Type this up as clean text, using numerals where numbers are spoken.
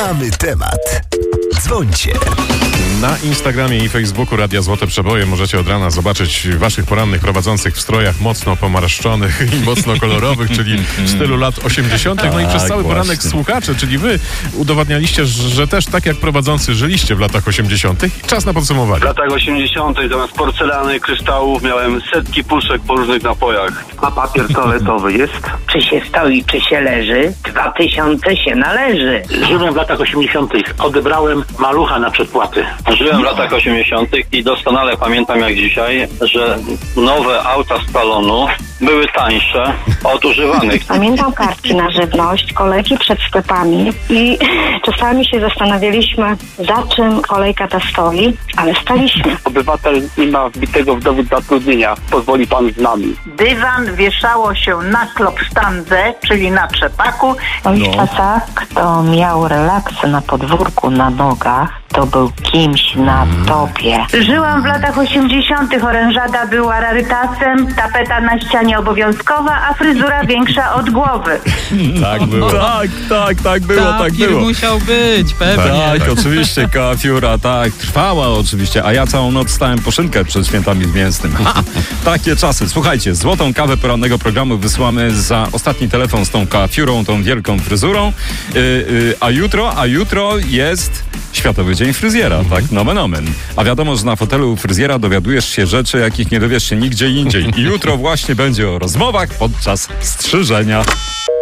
Mamy temat. Dzwońcie. Na Instagramie i Facebooku Radia Złote Przeboje możecie od rana zobaczyć waszych porannych prowadzących w strojach mocno pomarszczonych i mocno kolorowych, czyli w stylu lat 80. No i przez cały poranek słuchacze, czyli wy udowadnialiście, że też tak jak prowadzący żyliście w latach 80. Czas na podsumowanie. W latach 80. zamiast porcelany, kryształów miałem setki puszek po różnych napojach. A papier toaletowy jest? Czy się stoi, czy się leży, 2000 się należy. Żyłem w latach 80. Odebrałem malucha na przedpłaty. Żyłem w latach 80. i doskonale pamiętam jak dzisiaj, że nowe auta z salonu były tańsze od używanych. Pamiętam kartki na żywność, kolejki przed sklepami i czasami się zastanawialiśmy, za czym kolejka ta stoi, ale staliśmy. Obywatel nie ma wbitego w dowód zatrudnienia. Pozwoli pan z nami. Dywan wieszało się na klopsztandze, czyli na trzepaku. Tata, kto miał relaksy na podwórku na nogach, to był kimś na topie. Żyłam w latach 80. Orężada była rarytasem, tapeta na ścianie obowiązkowa, a fryzura większa od głowy. Tak było. Tak było. Musiał być, pewnie. Tak, oczywiście, kafiura, tak, trwała oczywiście, a ja całą noc stałem po szynkę przed świętami w Mięsnym. Takie czasy. Słuchajcie, złotą kawę porannego programu wysyłamy za ostatni telefon z tą kafiurą, tą wielką fryzurą, a jutro jest Światowy Dzień Fryzjera, tak? Nomen omen. A wiadomo, że na fotelu fryzjera dowiadujesz się rzeczy, jakich nie dowiesz się nigdzie indziej. I jutro właśnie będzie o rozmowach podczas strzyżenia.